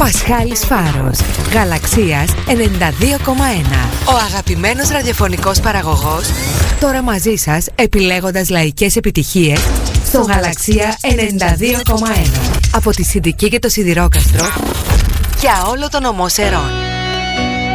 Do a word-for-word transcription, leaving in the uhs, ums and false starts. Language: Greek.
Πασχάλης Φάρος, Γαλαξίας ενενήντα δύο κόμμα ένα. Ο αγαπημένος ραδιοφωνικός παραγωγός, τώρα μαζί σας επιλέγοντας λαϊκές επιτυχίες στο Γαλαξία ενενήντα δύο κόμμα ένα. Από τη Συντική και το Σιδηρόκαστρο για όλο τον ομό Σερών.